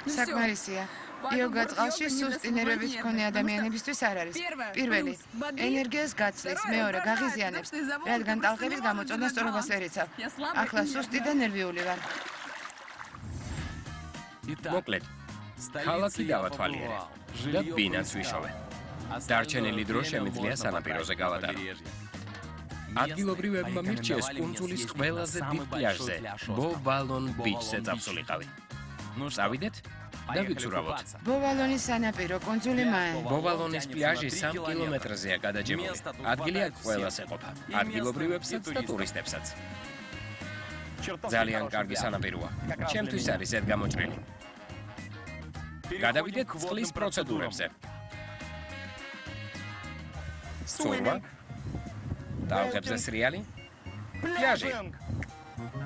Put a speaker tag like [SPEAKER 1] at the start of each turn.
[SPEAKER 1] საკმარისია. იოგა წყალში სუსტი ნერვებით მქონე ადამიანებისთვის არ არის. პირველი, ენერგიას გაცლის, მეორე, გაღიზიანებს, რადგან ტალღების გამოწონა სწორობას ვერ იცავ. ახლა სუსტი და ნერვიული ვარ.
[SPEAKER 2] მოკლედ, ქალაქი დავათვალიერე და ბინაც ვიშოვე. დარჩენილი დრო შემიძლია სანაპიროზე გავატარო. ადგილობრივებმა მირჩიეს კუნძულის ყველაზე დიდ პლაჟზე, ბოვალონ ბიჩზე წავსულიყავი. წავიდეთ და ვიცურავოთ.
[SPEAKER 1] ბოვალონის სანაპირო კუნძული მაე.
[SPEAKER 2] ბოვალონის პლაჟი 3 კილომეტრზეა გადაჭიმული. ადგილი აქ ყველას ეყოფა, ადგილობრივებსაც და ტურისტებსაც. ძალიან კარგი სანაპიროა. ჩემთვის არის ერთ გამოჭრილი. გადავიდეთ წყლის პროცედურებზე. სურვა, ტალღებზე სრიალი, პლაჟი,